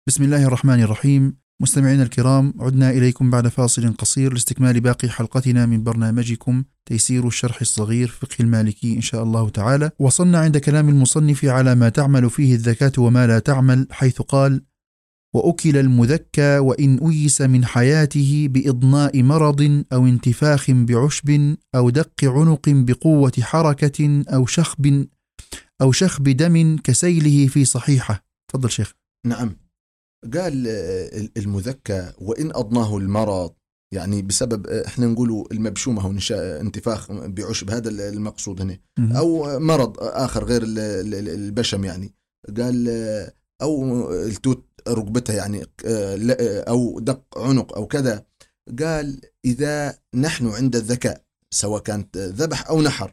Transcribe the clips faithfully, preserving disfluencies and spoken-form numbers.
بسم الله الرحمن الرحيم. مستمعينا الكرام، عدنا إليكم بعد فاصل قصير لاستكمال باقي حلقتنا من برنامجكم تيسير الشرح الصغير فقه المالكي إن شاء الله تعالى. وصلنا عند كلام المصنف على ما تعمل فيه الذكاة وما لا تعمل، حيث قال: وأكل المذكى وإن أيس من حياته بإضناء مرض أو انتفاخ بعشب أو دق عنق بقوة حركة أو شخب أو شخب دم كسيله في صحيحة. تفضل شيخ. نعم، قال المذكى وإن أضناه المرض، يعني بسبب احنا نقوله المبشومة هو انتفاخ بعشب، هذا المقصود هنا، أو مرض آخر غير البشم، يعني قال أو التوت ركبتها يعني، أو دق عنق أو كذا. قال إذا نحن عند الذكاء سواء كانت ذبح أو نحر،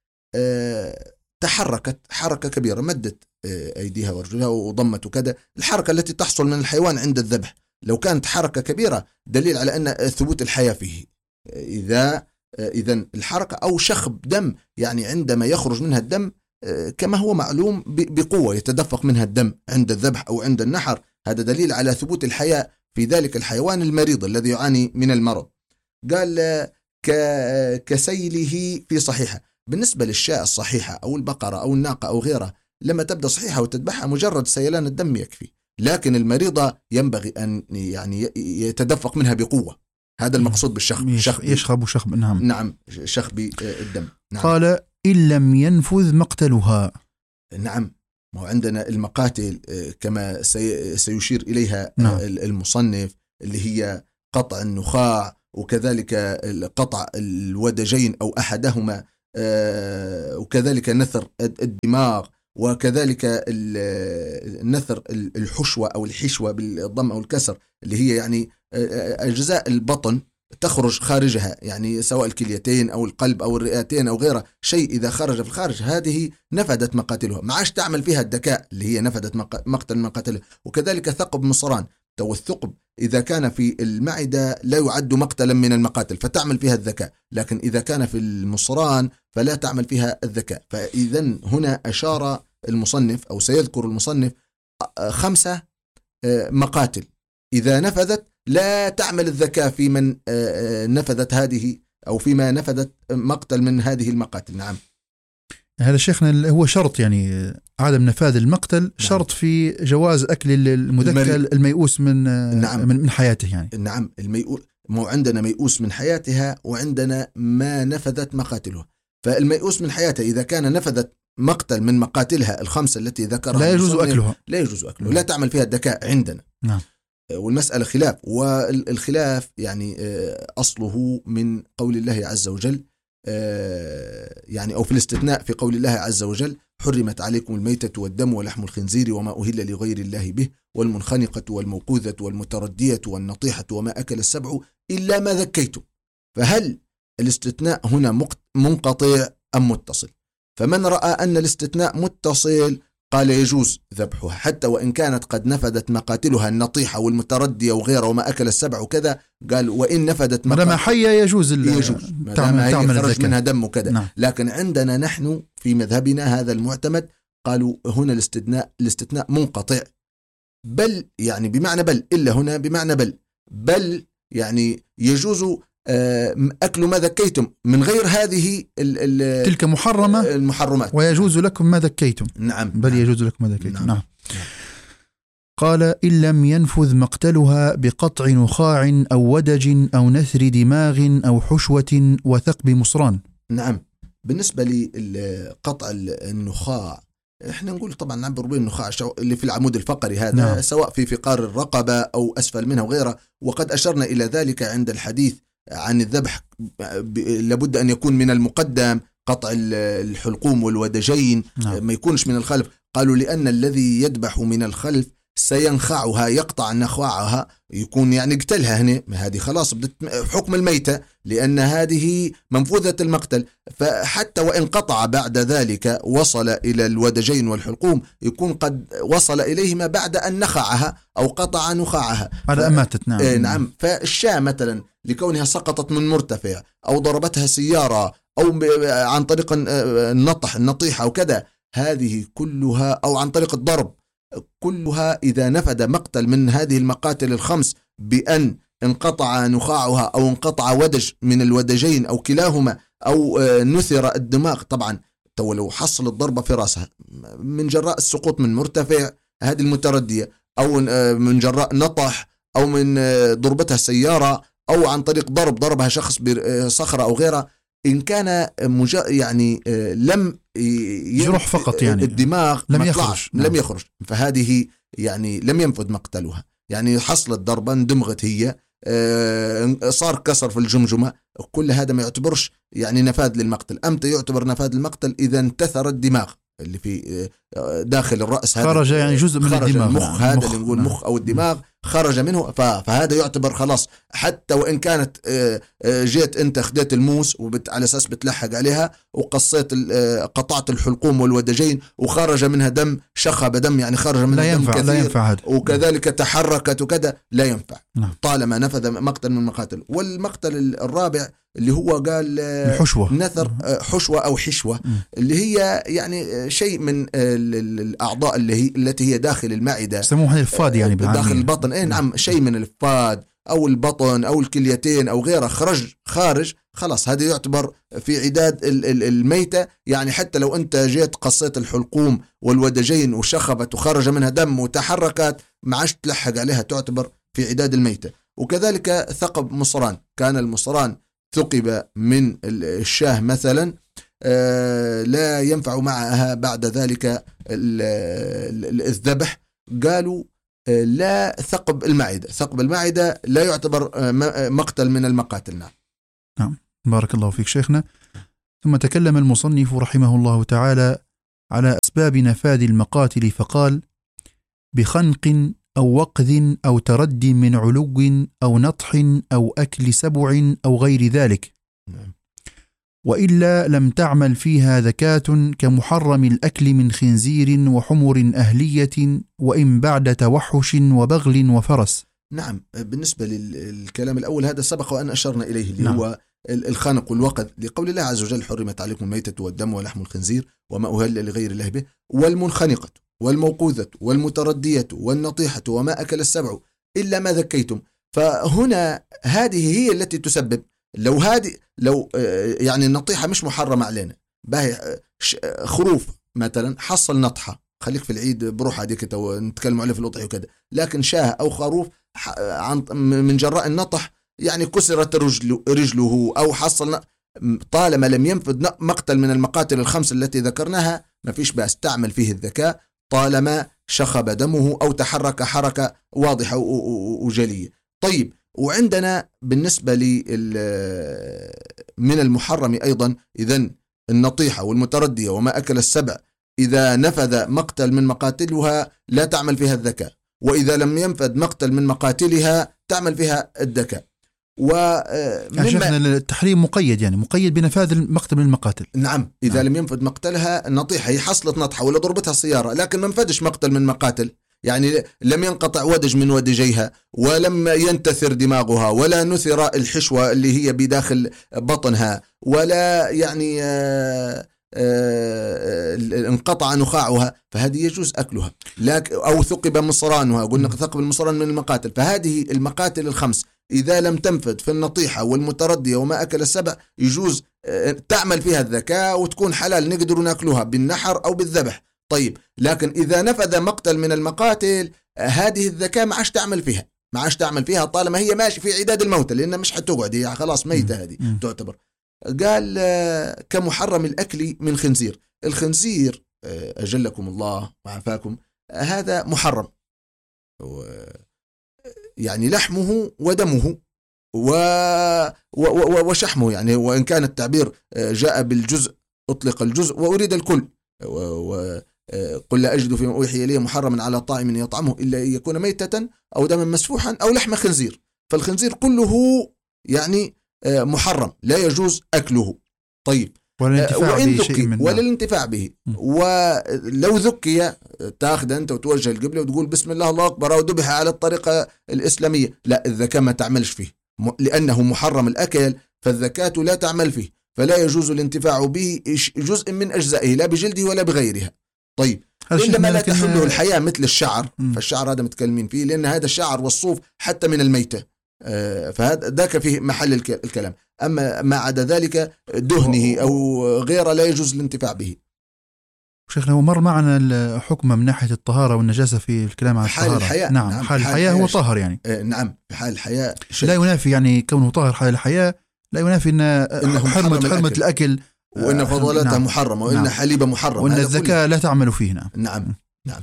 تحركت حركة كبيرة، مدت أيديها ورجلها وضمت وكذا، الحركة التي تحصل من الحيوان عند الذبح لو كانت حركة كبيرة دليل على أن ثبوت الحياة فيه. إذا إذن الحركة أو شخب دم، يعني عندما يخرج منها الدم كما هو معلوم بقوة يتدفق منها الدم عند الذبح أو عند النحر، هذا دليل على ثبوت الحياة في ذلك الحيوان المريض الذي يعاني من المرض. قال كسيله في صحيحة. بالنسبة للشاة الصحيحة أو البقرة أو الناقة أو غيرها، لما تبدأ صحيحة وتذبحها مجرد سيلان الدم يكفي، لكن المريضة ينبغي أن يعني يتدفق منها بقوة، هذا المقصود بالشخب. يشخب شخب. نعم نعم، شخب الدم. نعم. قال إن لم ينفذ مقتلها. نعم، ما هو عندنا المقاتل كما سيشير إليها نعم. المصنف، اللي هي قطع النخاع، وكذلك قطع الودجين أو أحدهما، وكذلك نثر الدماغ، وكذلك النثر الحشوة أو الحشوة بالضم أو الكسر، اللي هي يعني أجزاء البطن تخرج خارجها، يعني سواء الكليتين أو القلب أو الرئتين أو غيره شيء، إذا خرج في الخارج هذه نفدت مقاتلها، ما عادش تعمل فيها الذكاء اللي هي نفدت مقتل مقاتلها. وكذلك ثقب مصران، تو الثقب إذا كان في المعدة لا يعد مقتلا من المقاتل فتعمل فيها الذكاء، لكن إذا كان في المصران فلا تعمل فيها الذكاء. فإذن هنا أشار المصنف أو سيذكر المصنف خمسة مقاتل إذا نفذت لا تعمل الذكاء في من نفذت هذه أو فيما نفذت مقتل من هذه المقاتل. نعم، هذا شيخنا هو شرط، يعني عدم نفاذ المقتل. نعم. شرط في جواز أكل المذكى الميؤوس من نعم. من حياته يعني. نعم، الميؤوس، مو عندنا ميؤوس من حياتها وعندنا ما نفذت مقاتلها. فالميؤوس من حياتها إذا كان نفذت مقتل من مقاتلها الخمسة التي ذكرها لا يجوز أكلها، لا يجوز أكلها، لا تعمل فيها الذكاء عندنا. نعم. والمسألة خلاف، والخلاف يعني أصله من قول الله عز وجل، يعني أو في الاستثناء في قول الله عز وجل: حرمت عليكم الميتة والدم ولحم الخنزير وما أهل لغير الله به والمنخنقة والموقوذة والمتردية والنطيحة وما أكل السبع إلا ما ذكيتم. فهل الاستثناء هنا منقطع أم متصل؟ فمن رأى أن الاستثناء متصل قال يجوز ذبحها حتى وإن كانت قد نفذت مقاتلها النطيحة والمتردية وغيره وما أكل السبع وكذا. قال وإن نفذت مقاتلها ما حية يجوز يجوز تعمل, تعمل خرج منها دم وكذا. نعم. لكن عندنا نحن في مذهبنا هذا المعتمد، قالوا هنا الاستثناء الاستثناء منقطع، بل يعني بمعنى بل، إلا هنا بمعنى بل بل يعني يجوز أكل ما ذكيتم من غير هذه تلك محرمة المحرمات، ويجوز لكم ما ذكيتم. نعم، بل نعم. يجوز لكم ما ذكيتم. نعم. نعم. قال إن لم ينفذ مقتلها بقطع نخاع أو ودج أو نثر دماغ أو حشوة وثقب مصران. نعم، بالنسبة لقطع النخاع احنا نقول طبعا نعبر بين النخاع اللي في العمود الفقري هذا. نعم. سواء في فقار الرقبة أو أسفل منها وغيره، وقد أشرنا إلى ذلك عند الحديث عن الذبح، لابد أن يكون من المقدم قطع الحلقوم والودجين. نعم. ما يكونش من الخلف. قالوا لأن الذي يذبح من الخلف سينخعها، يقطع نخاعها، يكون يعني قتلها هنا، هذه خلاص حكم الميتة، لأن هذه منفوذة المقتل. فحتى وإن قطع بعد ذلك وصل إلى الودجين والحلقوم، يكون قد وصل إليهما بعد أن نخعها أو قطع نخاعها بعد أن ماتت. نعم. آه نعم. فالشاة مثلا لكونها سقطت من مرتفع أو ضربتها سيارة أو عن طريق النطح النطيحة أو كذا، هذه كلها، أو عن طريق الضرب كلها إذا نفذ مقتل من هذه المقاتل الخمس بأن انقطع نخاعها أو انقطع ودج من الودجين أو كلاهما أو نثر الدماغ. طبعا لو حصل الضربة في رأسها من جراء السقوط من مرتفع هذه المتردية، أو من جراء نطح، أو من ضربتها سيارة، أو عن طريق ضرب ضربها شخص بصخرة أو غيرها، إن كان مجا يعني لم جروح فقط يعني الدماغ لم يخرج لم نعم. يخرج فهذه يعني لم ينفذ مقتلها، يعني حصلت ضربة اندمغت هي، صار كسر في الجمجمة، كل هذا ما يعتبرش يعني نفاذ للمقتل. أمتى يعتبر نفاذ للمقتل؟ إذا انتثر الدماغ اللي في داخل الرأس، خرج يعني جزء من خرج الدماغ، المخ، هذا اللي نقول مخ أو الدماغ خرج منه، فهذا يعتبر خلاص. حتى وإن كانت جيت أنت خديت الموس وعلى أساس بتلحق عليها وقصيت قطعت الحلقوم والودجين وخرج منها دم، شخب دم يعني خرج منها دم كثير، لا ينفع هذا. وكذلك تحركت وكذا، لا ينفع نعم. طالما نفذ مقتل من المقاتل. والمقتل الرابع اللي هو قال الحشوة. نثر حشوة أو حشوة، م. اللي هي يعني شيء من الأعضاء اللي هي التي هي داخل المعدة، يسموها الفاد يعني داخل البطن. إيه نعم، شيء من الفاد أو البطن أو الكليتين أو غيره خرج خارج، خلاص هذا يعتبر في عداد الميتة. يعني حتى لو أنت جيت قصيت الحلقوم والودجين وشخبت وخرج منها دم وتحركت، ما عادش تلحق عليها، تعتبر في عداد الميتة. وكذلك ثقب مصران، كان المصران ثقب من الشاه مثلا، لا ينفع معها بعد ذلك الذبح. قالوا لا ثقب المعدة، ثقب المعدة لا يعتبر مقتل من المقاتل. نعم. نعم، بارك الله فيك شيخنا. ثم تكلم المصنف رحمه الله تعالى على أسباب نفاذ المقاتل فقال: بخنق أو وقذ أو ترد من علو أو نطح أو أكل سبع أو غير ذلك، وإلا لم تعمل فيها ذكاة كمحرم الأكل من خنزير وحمر أهلية، وإن بعد توحش وبغل وفرس. نعم، بالنسبة للكلام الأول هذا سبق وأن أشرنا إليه، اللي نعم. هو الخنق والوقذ، لقول الله عز وجل: حرمت عليكم الميتة والدم ولحم الخنزير وما أهل لغير الله به، والمنخنقة والموقوذة والمتردية والنطيحة وما أكل السبع إلا ما ذكيتم. فهنا هذه هي التي تسبب، لو هذه لو يعني النطيحة مش محرمة علينا، باهي خروف مثلا حصل نطحة، خليك في العيد بروح هذيك نتكلم عليه في الأضحية وكذا، لكن شاه أو خروف من جراء النطح يعني كسرت رجله, رجله أو حصل، طالما لم ينفذ مقتل من المقاتل الخمس التي ذكرناها ما فيش بأس تعمل فيه الذكاء، طالما شخب دمه أو تحرك حركة واضحة وجلية. طيب، وعندنا بالنسبة لي من المحرم أيضا إذن النطيحة والمتردية وما أكل السبع، إذا نفذ مقتل من مقاتلها لا تعمل فيها الذكاء، وإذا لم ينفذ مقتل من مقاتلها تعمل فيها الذكاء. ومما التحريم مقيد، يعني مقيد بنفاذ المقتل من المقاتل. نعم، إذا نعم. لم ينفذ مقتلها النطيحة، هي حصلت نطحة ولا ضربتها السيارة، لكن ما نفذش مقتل من مقاتل، يعني لم ينقطع ودج من ودجيها، ولم ينتثر دماغها، ولا نثر الحشوة اللي هي بداخل بطنها، ولا يعني آآ آآ انقطع نخاعها، فهذه يجوز أكلها. لكن أو ثقب مصرانها، قلنا ثقب المصران من المقاتل، فهذه المقاتل الخمس إذا لم تنفذ في النطيحة والمتردية وما أكل السبع يجوز تعمل فيها الذكاء وتكون حلال، نقدر نأكلها بالنحر أو بالذبح. طيب، لكن إذا نفذ مقتل من المقاتل هذه الذكاء ما عادش تعمل فيها، ما عادش تعمل فيها طالما هي ماشي في عداد الموتى، لأنها مش حتقعد، هي خلاص ميتة هذه تعتبر. قال كمحرم الأكل من خنزير. الخنزير أجلكم الله وعافاكم هذا محرم، يعني لحمه ودمه و... و... و... وشحمه، يعني وإن كان التعبير جاء بالجزء أطلق الجزء وأريد الكل. وقل لا أجد فيما أوحي إلي محرما على طاعم يطعمه إلا أن يكون ميتة أو دما مسفوحا أو لحم خنزير، فالخنزير كله يعني محرم لا يجوز أكله. طيب، وإن ذكي ولا الانتفاع به، ولو ذكي تاخذ أنت وتوجه القبلة وتقول بسم الله الله أكبر أو ذبح على الطريقة الإسلامية، لا، الذكاء ما تعملش فيه لأنه محرم الأكل، فالذكاة لا تعمل فيه، فلا يجوز الانتفاع به جزء من أجزائه لا بجلده ولا بغيرها. طيب، وإنما لا تحله الحياة مثل الشعر. م. فالشعر هذا متكلمين فيه لأن هذا الشعر والصوف حتى من الميتة، فهذا ذاك فيه محل الكلام. أما ما عدا ذلك دهنه أو غيره لا يجوز الانتفاع به. شيخنا هو مر معنا حكم من ناحية الطهارة والنجاسة في الكلام عن حال الحياة. نعم, نعم. حال الحياة هو طاهر يعني. نعم في حال الحياة لا ينافي يعني كونه طاهر حال الحياة لا ينافي إن إنه حرمة حرمة الأكل وإن فضلاتها نعم. محرمة وإن نعم. حليبة محرمة وإن الزكاة لا تعمل فيه. نعم نعم نعم.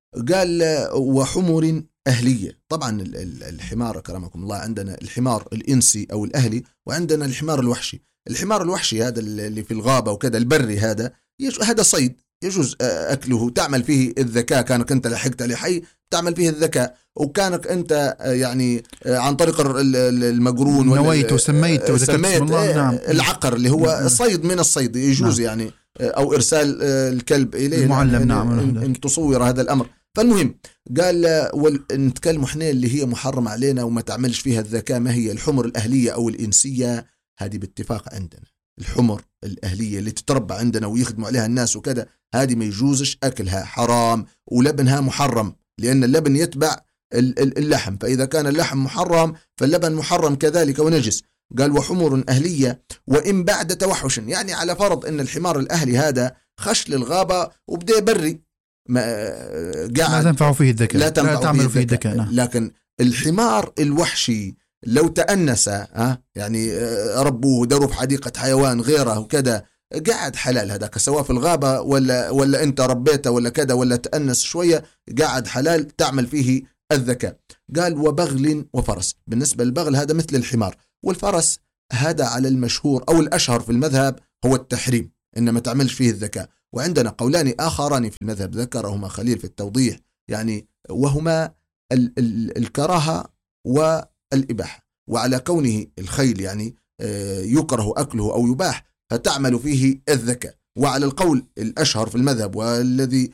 قال وحمر أهلية. طبعا الحمار كرمكم الله عندنا الحمار الإنسي أو الأهلي وعندنا الحمار الوحشي. الحمار الوحشي هذا اللي في الغابة وكذا البري هذا هذا صيد يجوز أكله، تعمل فيه الذكاء. كانك أنت لحقت عليه حي تعمل فيه الذكاء، وكانك أنت يعني عن طريق المقرون نويت وسميت وسميت نعم. العقر اللي هو صيد من الصيد يجوز نعم. يعني أو إرسال الكلب إليه المعلم نعم. إن تصور هذا الأمر. فالمهم قال نتكلم احنا اللي هي محرم علينا وما تعملش فيها الذكاء ما هي الحمر الأهلية أو الإنسية. هذه باتفاق عندنا الحمر الأهلية اللي تتربى عندنا ويخدموا عليها الناس وكذا هذه ما يجوزش أكلها، حرام، ولبنها محرم لأن اللبن يتبع اللحم، فإذا كان اللحم محرم فاللبن محرم كذلك ونجس. قال وحمر أهلية وإن بعد توحش، يعني على فرض أن الحمار الأهلي هذا خش للغابة وبدأ بري ما قاعد لا تنفع فيه الذكاء لا, لا تعمل فيه الذكاء نعم. لكن الحمار الوحشي لو تأنس ها يعني ربوه داروا في حديقة حيوان غيره وكذا قاعد حلال هذاك سواء في الغابة ولا ولا أنت ربيته ولا كذا ولا تأنس شوية قاعد حلال تعمل فيه الذكاء. قال وبغل وفرس. بالنسبة للبغل هذا مثل الحمار، والفرس هذا على المشهور أو الأشهر في المذهب هو التحريم إنما تعملش فيه الذكاء. وعندنا قولان آخران في المذهب ذكرهما خليل في التوضيح يعني وهما ال- ال- الكراهة والإباحة. وعلى كونه الخيل يعني يكره أكله أو يباح فتعمل فيه الذكاء. وعلى القول الأشهر في المذهب والذي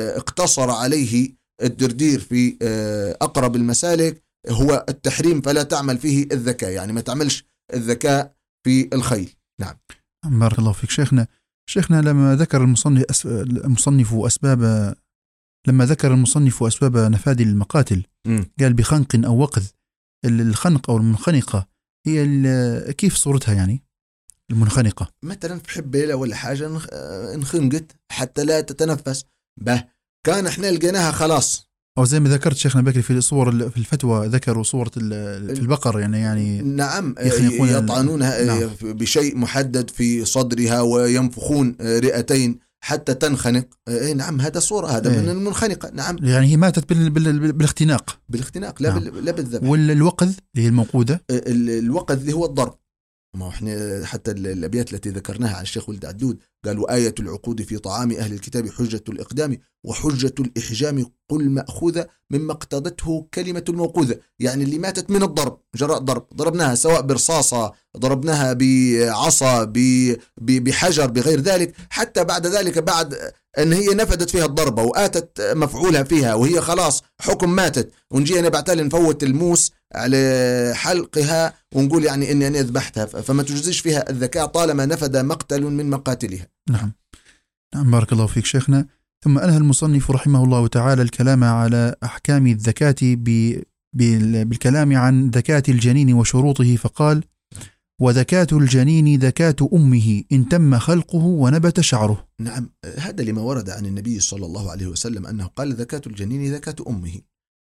اقتصر عليه الدردير في أقرب المسالك هو التحريم فلا تعمل فيه الذكاء، يعني ما تعملش الذكاء في الخيل. نعم بارك الله فيك شيخنا. شيخنا لما ذكر المصنف المصنف أسباب لما ذكر المصنف أسباب نفاذ المقاتل م. قال بخنق أو وقذ. الخنق أو المنخنقة هي كيف صورتها يعني المنخنقة؟ مثلا في حبيلة ولا حاجة انخنقت حتى لا تتنفس به كان احنا لقيناها خلاص. أو زي ما ذكرت شيخنا بكري في صور في الفتوى ذكروا صورة في البقر يعني يعني نعم يطعنونها نعم. بشيء محدد في صدرها وينفخون رئتين حتى تنخنق. اي نعم هذا صورة هذا إيه؟ من المنخنقة. نعم يعني هي ماتت بال... بال... بالاختناق بالاختناق لا, نعم. بال... لا بالذبح. والوقذ اللي هي الموقودة الوقذ اللي هو الضرب. ما احنا حتى الأبيات التي ذكرناها عن الشيخ ولد عدود قالوا آية العقود في طعام أهل الكتاب حجة الإقدام وحجة الإحجام قل مأخوذة مما اقتضته كلمة الموقوذة. يعني اللي ماتت من الضرب جراء ضرب ضربناها سواء برصاصة ضربناها بعصا بحجر بغير ذلك حتى بعد ذلك بعد أن هي نفدت فيها الضربة وآتت مفعولها فيها وهي خلاص حكم ماتت ونجي أنا بعتالي نفوت الموس على حلقها ونقول يعني إني أنا ذبحتها فما تجزيش فيها الذكاء طالما نفد مقتل من مقاتلها. نعم نعم بارك الله فيك شيخنا. ثم أنهى المصنف رحمه الله تعالى الكلام على أحكام الذكاة بالكلام عن ذكاة الجنين وشروطه فقال وذكاة الجنين ذكاة أمه إن تم خلقه ونبت شعره. نعم هذا لما ورد عن النبي صلى الله عليه وسلم أنه قال ذكاة الجنين ذكاة أمه.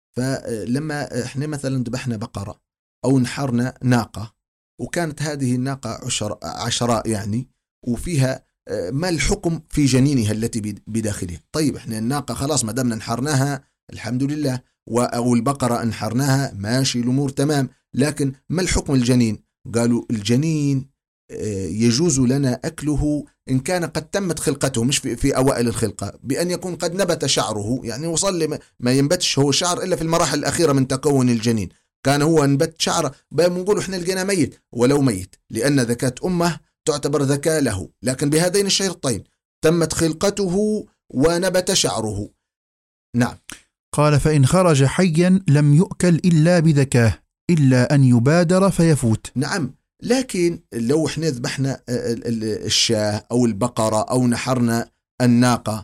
فلما احنا مثلا ذبحنا بقرة أو نحرنا ناقة وكانت هذه الناقة عشر عشراء يعني وفيها ما الحكم في جنينها التي بداخلها. طيب احنا الناقة خلاص ما دامنا نحرناها الحمد لله أو البقرة انحرناها ماشي الأمور تمام، لكن ما الحكم الجنين؟ قالوا الجنين يجوز لنا أكله إن كان قد تمت خلقته مش في, في أوائل الخلقة بأن يكون قد نبت شعره، يعني وصل ما ينبتش هو شعر إلا في المراحل الأخيرة من تكون الجنين. كان هو نبت شعره بنقول إحنا لقينا ميت ولو ميت لأن ذكاة أمه تعتبر ذكاء له، لكن بهذين الشرطين تمت خلقته ونبت شعره. نعم قال فإن خرج حيا لم يؤكل إلا بذكاه إلا أن يبادر فيفوت. نعم لكن لو احنا ذبحنا الشاة أو البقرة أو نحرنا الناقة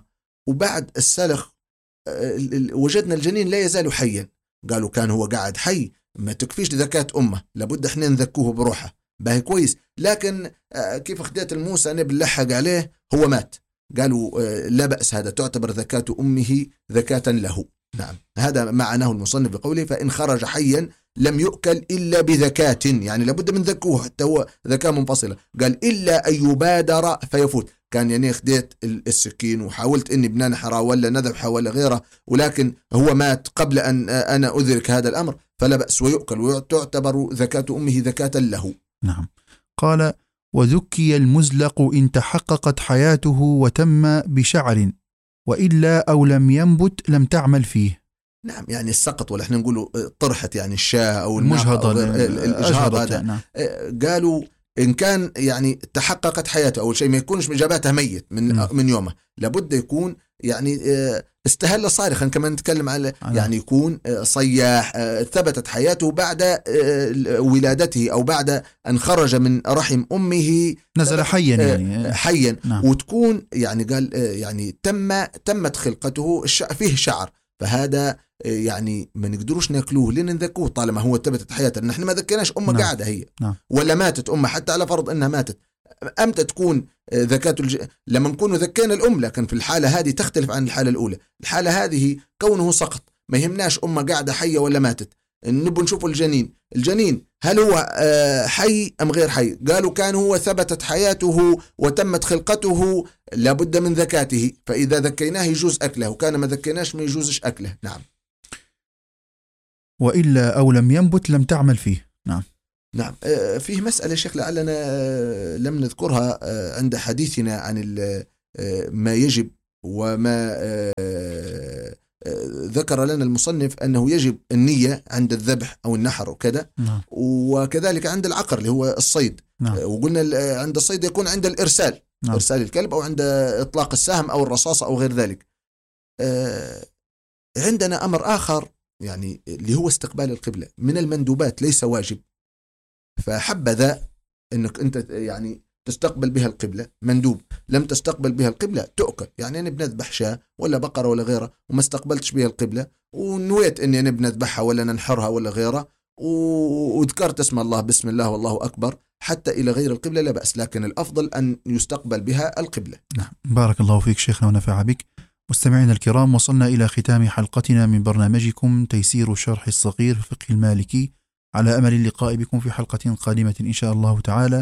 وبعد السلخ وجدنا الجنين لا يزال حيا. قالوا كان هو قاعد حي ما تكفيش ذكاة أمه، لابد احنا نذكوه بروحه، باهي كويس. لكن كيف خديت الموسى نبي نلحق عليه هو مات. قالوا لا بأس، هذا تعتبر ذكاة أمه ذكاة له. نعم، هذا معناه المصنف بقوله فإن خرج حيا لم يؤكل إلا بذكاة، يعني لابد من ذكوه حتى هو ذكاة منفصلة. قال إلا أن يبادر فيفوت، كان يعني خديت السكين وحاولت إني بننحره ولا نذبحه ولا غيره، ولكن هو مات قبل أن أنا أدرك هذا الأمر، فلا بأس ويؤكل وتعتبر ذكاة أمه ذكاة له. نعم. قال وذكي المزلق إن تحققت حياته وتم بشعر، وإلا أو لم ينبت لم تعمل فيه. نعم، يعني السقط، ولا احنا نقولوا طرحت يعني الشاه أو المجهضة، الإجهاض هذا. نعم. قالوا إن كان يعني تحققت حياته، أول شيء ما يكونش من جابته ميت من م. من يومه، لابد يكون يعني استهل صارخا كما نتكلم على أنا. يعني يكون صياح، ثبتت حياته بعد ولادته أو بعد أن خرج من رحم أمه نزل حيا يعني حيا. نعم. وتكون يعني قال يعني تم تمت خلقته فيه شعر، فهذا يعني ما نقدروش ناكلوه لين نذكوه طالما هو ثبتت حياته. نحن ما ذكيناش أمه. نعم. قاعدة هي. نعم. ولا ماتت أمه، حتى على فرض أنها ماتت، أمتى تكون ذكاة الج... لما نكون ذكينا الأم. لكن في الحالة هذه تختلف عن الحالة الأولى. الحالة هذه كونه سقط، ما يهمناش أمه قاعدة حية ولا ماتت، نبغى نشوف الجنين. الجنين هل هو حي أم غير حي؟ قالوا كان هو ثبتت حياته وتمت خلقته لابد من ذكاته، فإذا ذكيناه يجوز أكله، وكان ما ذكيناش ما يجوزش أكله. نعم. وإلا أو لم ينبت لم تعمل فيه. نعم. نعم. فيه مسألة شيخ لعلنا لم نذكرها عند حديثنا عن ما يجب وما ذكر لنا المصنف أنه يجب النية عند الذبح أو النحر وكذا. نعم. وكذلك عند العقر اللي هو الصيد. نعم. وقلنا عند الصيد يكون عند الإرسال. نعم. إرسال الكلب، أو عند إطلاق السهم أو الرصاصة أو غير ذلك. عندنا أمر آخر يعني اللي هو استقبال القبلة من المندوبات، ليس واجب. فحبذا أنك أنت يعني تستقبل بها القبلة، مندوب. لم تستقبل بها القبلة تؤكل. يعني أنا بنذبح شاة ولا بقرة ولا غيره وما استقبلتش بها القبلة، ونويت أني أنا بنذبحها ولا ننحرها ولا غيره، وذكرت اسم الله بسم الله والله أكبر حتى إلى غير القبلة، لا بأس، لكن الأفضل أن يستقبل بها القبلة. نعم. بارك الله فيك شيخنا ونفع بك. مستمعينا الكرام، وصلنا إلى ختام حلقتنا من برنامجكم تيسير الشرح الصغير في الفقه المالكي، على أمل اللقاء بكم في حلقة قادمة إن شاء الله تعالى.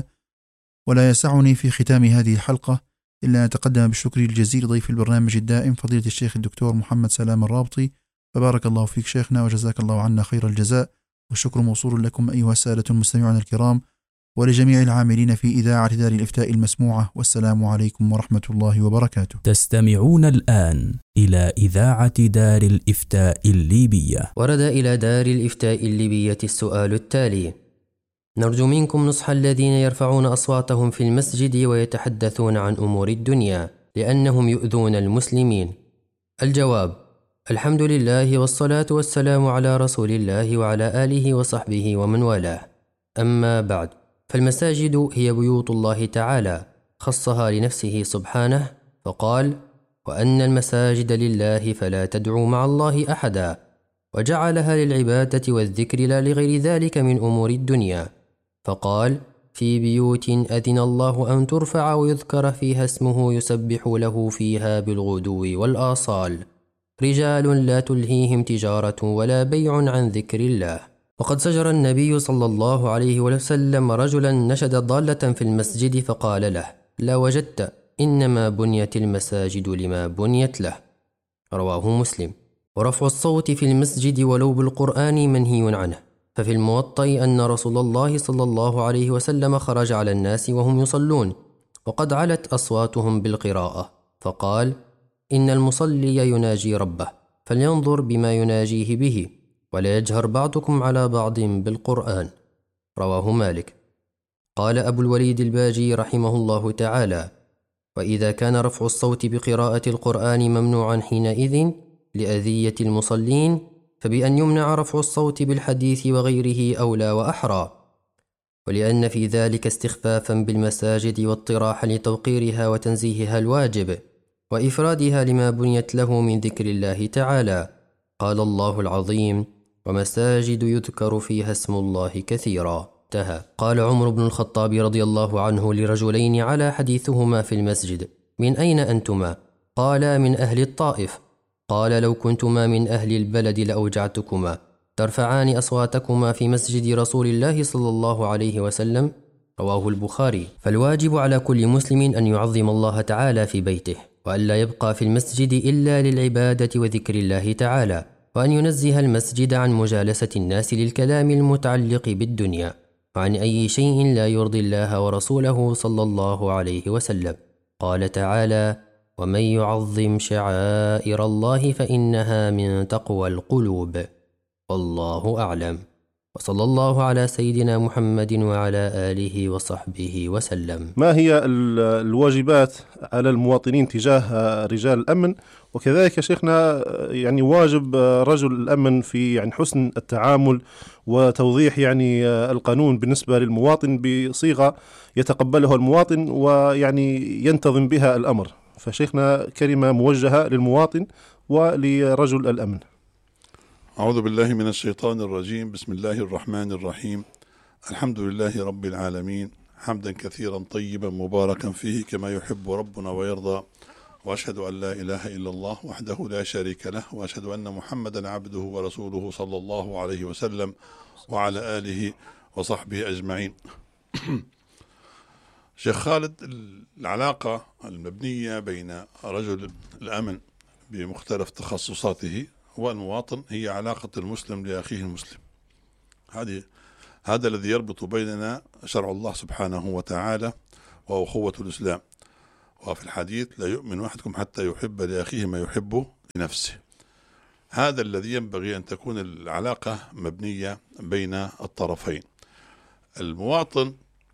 ولا يسعني في ختام هذه الحلقة إلا أن أتقدم بالشكر الجزيل ضيف البرنامج الدائم فضيلة الشيخ الدكتور محمد سلام الرابطي، فبارك الله فيك شيخنا وجزاك الله عنا خير الجزاء، والشكر موصول لكم أيها السادة المستمعون الكرام، ولجميع العاملين في إذاعة دار الإفتاء المسموعة. والسلام عليكم ورحمة الله وبركاته. تستمعون الآن إلى إذاعة دار الإفتاء الليبية. ورد إلى دار الإفتاء الليبية السؤال التالي: نرجو منكم نصح الذين يرفعون أصواتهم في المسجد ويتحدثون عن أمور الدنيا لأنهم يؤذون المسلمين. الجواب: الحمد لله والصلاة والسلام على رسول الله وعلى آله وصحبه ومن والاه. أما بعد، فالمساجد هي بيوت الله تعالى، خصها لنفسه سبحانه فقال: وأن المساجد لله فلا تدعوا مع الله أحدا، وجعلها للعبادة والذكر لا لغير ذلك من أمور الدنيا، فقال: في بيوت أذن الله أن ترفع ويذكر فيها اسمه يسبح له فيها بالغدو والآصال، رجال لا تلهيهم تجارة ولا بيع عن ذكر الله. وقد زجر النبي صلى الله عليه وسلم رجلا نشد ضالة في المسجد فقال له: لا وجدت، إنما بنيت المساجد لما بنيت له. رواه مسلم. ورفع الصوت في المسجد ولو بالقرآن منهي عنه، ففي الموطأ أن رسول الله صلى الله عليه وسلم خرج على الناس وهم يصلون وقد علت أصواتهم بالقراءة، فقال: إن المصلي يناجي ربه فلينظر بما يناجيه به، ولا يجهر بعضكم على بعض بالقرآن. رواه مالك. قال أبو الوليد الباجي رحمه الله تعالى: وإذا كان رفع الصوت بقراءة القرآن ممنوعا حينئذ لأذية المصلين، فبأن يمنع رفع الصوت بالحديث وغيره أولى وأحرى، ولأن في ذلك استخفافا بالمساجد واطراحا لتوقيرها وتنزيهها الواجب، وإفرادها لما بنيت له من ذكر الله تعالى. قال الله العظيم: ومساجد يذكر فيها اسم الله كثيرا. انتهى. قال عمر بن الخطاب رضي الله عنه لرجلين على حديثهما في المسجد: من أين أنتما؟ قالا: من أهل الطائف. قال: لو كنتما من أهل البلد لأوجعتكما، ترفعان أصواتكما في مسجد رسول الله صلى الله عليه وسلم. رواه البخاري. فالواجب على كل مسلم أن يعظم الله تعالى في بيته، وأن لا يبقى في المسجد إلا للعبادة وذكر الله تعالى، وأن ينزه المسجد عن مجالسة الناس للكلام المتعلق بالدنيا، وعن أي شيء لا يرضي الله ورسوله صلى الله عليه وسلم. قال تعالى: ومن يعظم شعائر الله فإنها من تقوى القلوب. والله أعلم. وصلى الله على سيدنا محمد وعلى آله وصحبه وسلم. ما هي الواجبات على المواطنين تجاه رجال الأمن، وكذلك شيخنا يعني واجب رجل الأمن في يعني حسن التعامل وتوضيح يعني القانون بالنسبة للمواطن بصيغة يتقبلها المواطن ويعني ينتظم بها الأمر؟ فشيخنا كلمة موجهة للمواطن ولرجل الأمن. أعوذ بالله من الشيطان الرجيم. بسم الله الرحمن الرحيم. الحمد لله رب العالمين، حمدا كثيرا طيبا مباركا فيه كما يحب ربنا ويرضى، وأشهد أن لا إله إلا الله وحده لا شريك له، وأشهد أن محمدا عبده ورسوله صلى الله عليه وسلم وعلى آله وصحبه أجمعين. شيخ خالد، العلاقة المبنية بين رجل الأمن بمختلف تخصصاته والمواطن هي علاقة المسلم لأخيه المسلم. هذه هذا الذي يربط بيننا شرع الله سبحانه وتعالى وأخوة الإسلام. وفي الحديث: لا يؤمن أحدكم حتى يحب لأخيه ما يحبه لنفسه. هذا الذي ينبغي أن تكون العلاقة مبنية بين الطرفين. المواطن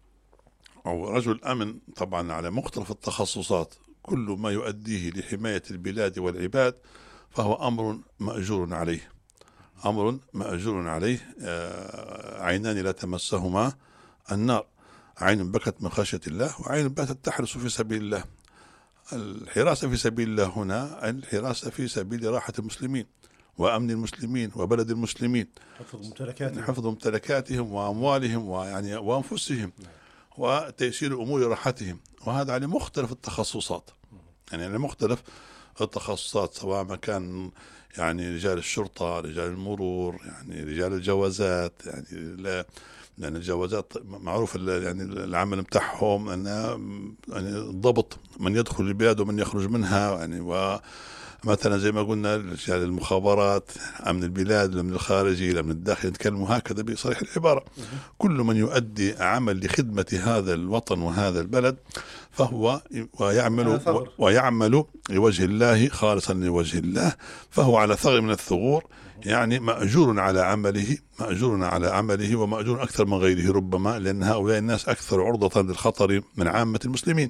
أو رجل الأمن طبعا على مختلف التخصصات، كل ما يؤديه لحماية البلاد والعباد فهو أمر مأجور عليه، أمر مأجور عليه. عينان لا تمسهما النار، عين بكت من خشية الله وعين باتت تحرس في سبيل الله. الحراسة في سبيل الله هنا الحراسة في سبيل راحة المسلمين وأمن المسلمين وبلد المسلمين، حفظ ممتلكاتهم حفظ ممتلكاتهم وأموالهم ويعني وأنفسهم وتيسير أمور راحتهم. وهذا على مختلف التخصصات، يعني على مختلف التخصصات، سواء ما كان يعني رجال الشرطة، رجال المرور، يعني رجال الجوازات، يعني لا يعني الجوازات معروف يعني العمل متاعهم أن يعني ضبط من يدخل البلاد ومن يخرج منها، يعني ومثلا زي ما قلنا رجال المخابرات، أمن البلاد، الأمن الخارجي، الأمن الداخلي، نتكلموا هكذا بصريح العبارة. كل من يؤدي عمل لخدمة هذا الوطن وهذا البلد فهو ويعمل ويعمل لوجه الله خالصا لوجه الله، فهو على ثغر من الثغور، يعني مأجور على عمله، مأجور على عمله ومأجور أكثر من غيره ربما، لأن هؤلاء الناس أكثر عرضة للخطر من عامة المسلمين.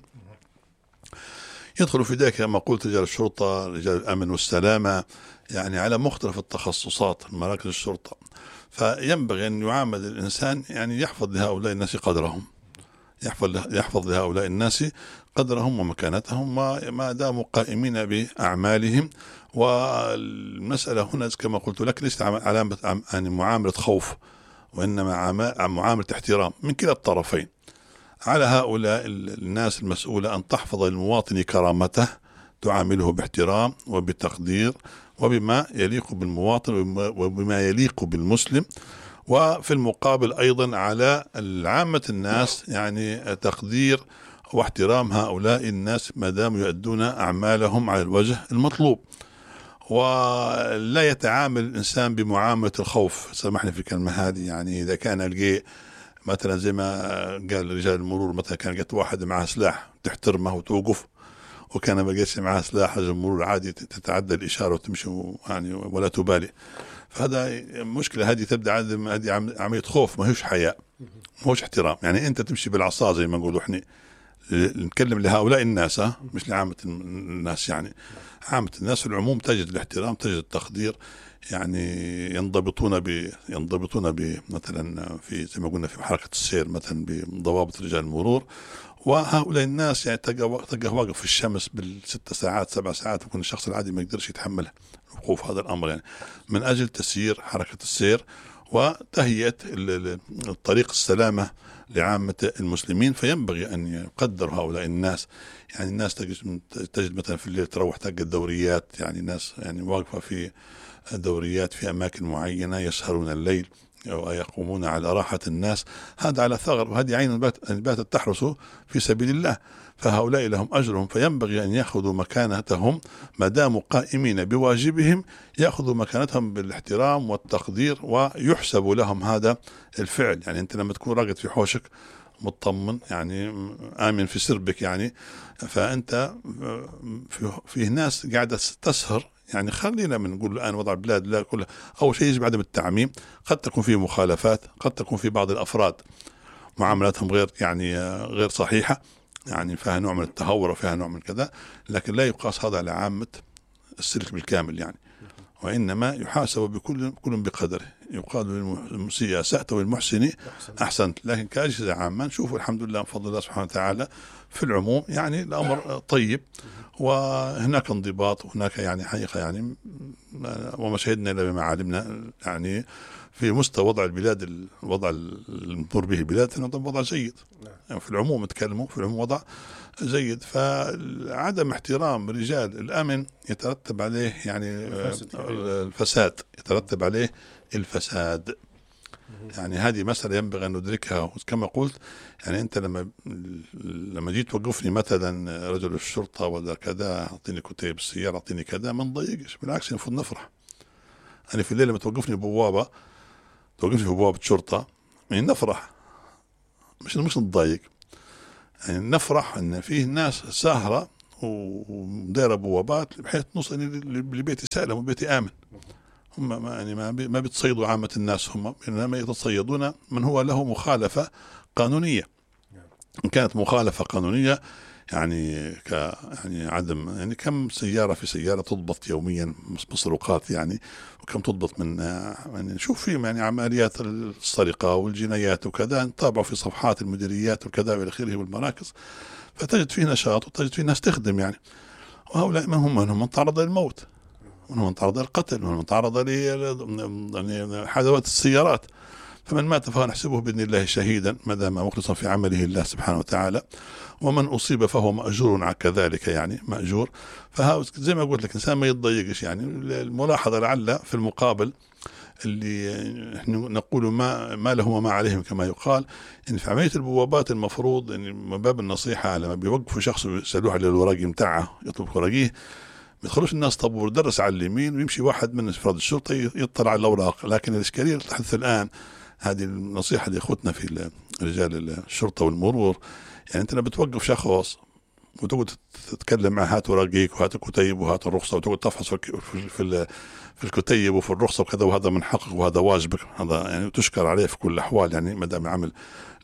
يدخل في ذلك كما قلت رجال الشرطة، رجال الأمن والسلامة، يعني على مختلف التخصصات، مراكز الشرطة. فينبغي أن يعامل الإنسان يعني يحفظ لهؤلاء الناس قدرهم، يحفظ يحفظ لهؤلاء الناس قدرهم ومكانتهم وما داموا قائمين بأعمالهم. والمسألة هنا كما قلت لك ليست علامة يعني معاملة خوف، وإنما معاملة احترام من كلا الطرفين. على هؤلاء الناس المسؤولة أن تحفظ للمواطن كرامته، تعامله باحترام وبتقدير وبما يليق بالمواطن وبما يليق بالمسلم. وفي المقابل أيضا على العامة الناس يعني تقدير واحترام هؤلاء الناس ما دام يؤدون أعمالهم على الوجه المطلوب، ولا يتعامل الإنسان بمعاملة الخوف. سامحني في الكلمة هذه، يعني إذا كان لقي مثلا زي ما قال رجال المرور، مثلا كان لقيت واحد معه سلاح تحترمه وتوقف، وكان ما لقيتش معه سلاح رجل المرور عادي تتعدى الإشارة وتمشي يعني ولا تبالي. فهذا مشكلة، هذه تبدأ هذه عملية خوف، ما هوش حياء، ما هوش احترام. يعني أنت تمشي بالعصا زي ما نقولوا إحنا، نتكلم لهؤلاء الناس ها مش لعامة الناس. يعني عامة الناس في العموم تجد الاحترام، تجد التقدير، يعني ينضبطون ب ينضبطون ب مثلا في زي ما قلنا في حركة السير مثلا بضوابط رجال المرور، وهؤلاء الناس يعني تلقى واقف في الشمس بالست ساعات سبع ساعات، يكون الشخص العادي ما يقدرش يتحمل وقوف هذا الأمر، يعني من أجل تسيير حركة السير وتهيئة الطريق السلامة لعامة المسلمين. فينبغي أن يقدر هؤلاء الناس. يعني الناس تجد مثلا في الليل تروح تلقى الدوريات، يعني الناس يعني واقفة في الدوريات في أماكن معينة، يسهرون الليل أو يقومون على راحة الناس، هذا على ثغر، وهذه عين باتت تحرس في سبيل الله، فهؤلاء لهم أجرهم. فينبغي أن يأخذوا مكانتهم ما داموا قائمين بواجبهم، يأخذوا مكانتهم بالاحترام والتقدير ويحسب لهم هذا الفعل. يعني أنت لما تكون راقد في حوشك مطمن، يعني آمن في سربك، يعني فأنت فيه ناس قاعدة تسهر. يعني خلينا من نقول الآن وضع البلاد لا كلها، أول شيء يجب عدم التعميم. قد تكون فيه مخالفات، قد تكون في بعض الأفراد معاملاتهم غير يعني غير صحيحة، يعني فيها نوع من التهور وفيها نوع من كذا، لكن لا يقاس هذا على عامة السلك بالكامل يعني، وإنما يحاسب بكل كل بقدره. يقال للمسيء أسأت والمحسن أحسنت. لكن كأجهزة عامة نشوف الحمد لله بفضل الله سبحانه وتعالى في العموم يعني الأمر طيب، وهناك انضباط وهناك يعني حقيقة يعني وما شهدنا إلا بما علمنا يعني في مستوى وضع البلاد، الوضع المر به البلاد وضع جيد يعني في العموم، نتكلموا في العموم وضع جيد. فعدم احترام رجال الأمن يترتب عليه يعني الفساد، يترتب عليه الفساد. يعني هذه مسألة ينبغي أن ندركها. كما قلت يعني أنت لما لما جيت توقفني مثلا رجل الشرطة ولا كذا، أعطيني كتيب السيارة، أعطيني كذا، ما نضايقش، بالعكس المفروض نفرح. أنا في الليل لما توقفني بوابة، توقفني في بوابة شرطة، يعني نفرح، مش مش نتضايق، يعني نفرح أن فيه ناس ساهرة ودايرة بوابات بحيث نوصل لبيتي سالم وبيتي آمن. هم ما يعني ما ما بيتصيدوا عامة الناس، هم إنما يتصيدون من هو له مخالفة قانونية. إن كانت مخالفة قانونية يعني ك يعني عدم يعني كم سيارة في سيارة تضبط يوميا مسروقات يعني، وكم تضبط من يعني نشوف فيهم يعني عمليات السرقة والجنايات وكذا، نتابعوا في صفحات المديريات وكذا والى آخره والمراكز، فتجد فيه نشاط وتجد فيه ناس تخدم يعني. وهؤلاء من هم؟ من هم تعرض للموت، ومن تعرض للقتل، ومن تعرض ل حادثات السيارات. فمن مات فهو نحسبه بإذن الله شهيدا ما دام مخلصا في عمله الله سبحانه وتعالى، ومن أصيب فهو مأجور على كذلك يعني مأجور. فها زي ما قلت لك إنسان ما يتضايقش. يعني الملاحظة لعل في المقابل اللي نقول ما ما لهم وما عليهم كما يقال، إن في عملية البوابات المفروض إن من باب النصيحة لما بيوقفوا شخص ويسألوه على الوراق متاعه يطلب وراقيه، ما يدخلوش الناس طابور، درس على اليمين ويمشي واحد من افراد الشرطه يطلع على الاوراق. لكن الاشكاليه اللي تحدث الان، هذه النصيحه لاخوتنا في رجال الشرطه والمرور، يعني انت لما بتوقف شخص وتقعد تتكلم معه هات وراقيك وهات الكتيب وهات الرخصه، وتقعد تفحص في في في الكتيب وفي الرخصه وكذا، وهذا من حقك وهذا واجبك، هذا يعني تشكر عليه في كل الاحوال يعني ما دام عمل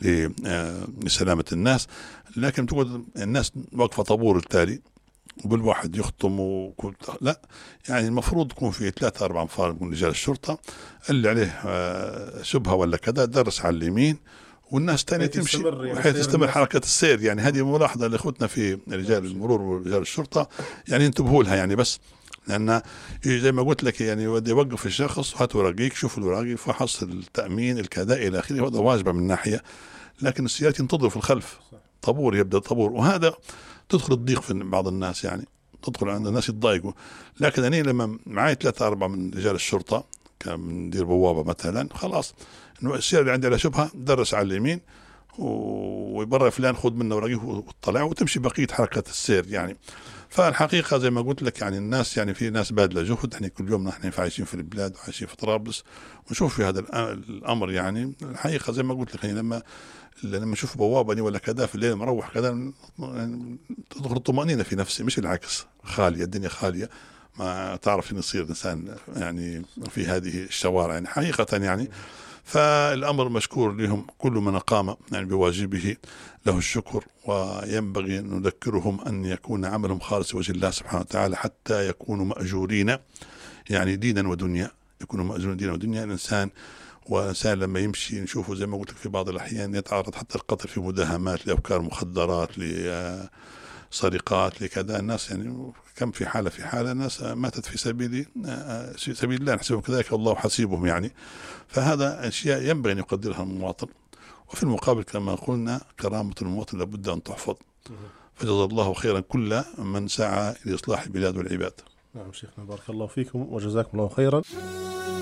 لسلامه الناس. لكن تقعد الناس واقفه طابور التالي وكل واحد يختم وكل لا، يعني المفروض يكون في ثلاثة أربعة أنفار من رجال الشرطة اللي عليه شبهة ولا كذا درس على اليمين، والناس تانية تمشي بحيث تستمر حركة السير. يعني هذه ملاحظة لإخوتنا في رجال المرور ورجال الشرطة، يعني انتبهوا لها يعني، بس لأن زي ما قلت لك يعني ودي يوقف الشخص هات وراقيك، شوف الوراقي، فحص التأمين الكذا إلى آخره، هذا واجب من ناحية. لكن السيارات ينتظروا في الخلف طابور، يبدأ طابور، وهذا تدخل الضيق في بعض الناس، يعني تدخل عند الناس يتضايقوا. لكن أنا لما معي ثلاثة أربعة من رجال الشرطة كمدير بوابة مثلا، خلاص إنه السيارة اللي عندي على شبهة درس على اليمين ويبرر فلان خذ منه وراقيه وطلع وتمشي بقية حركة السير يعني. فالحقيقة زي ما قلت لك يعني الناس يعني في ناس باذلة جهد، احنا كل يوم نحن عايشين في البلاد وعايشين في طرابلس ونشوف في هذا الأمر. يعني الحقيقة زي ما قلت لك يعني لما لما نشوف بوابة ولا كذا في الليل مروح كذا تدخل الطمأنينة في نفسي، مش العكس، خالية الدنيا خالية، ما تعرف شنو يصير الإنسان يعني في هذه الشوارع يعني حقيقة يعني. فالأمر مشكور لهم، كل من قام يعني بواجبه له الشكر، وينبغي أن نذكرهم أن يكون عملهم خالص لوجه الله سبحانه وتعالى حتى يكونوا مأجورين يعني دينا ودنيا، يكونوا مأجورين دينا ودنيا. الإنسان والإنسان لما يمشي نشوفه زي ما قلت لك في بعض الأحيان يتعرض حتى القتل في مداهمات لأفكار مخدرات لسرقات لكذا. الناس يعني كم في حالة في حالة ناس ماتت في سبيل في سبيل الله نحسبهم كذلك الله حسيبهم يعني. فهذا أشياء ينبغي أن يقدرها المواطن. وفي المقابل كما قلنا كرامة المواطن لابد أن تحفظ. فجزا الله خيرا كل من سعى لإصلاح البلاد والعباد. نعم شيخنا بارك الله فيكم وجزاكم الله خيرا.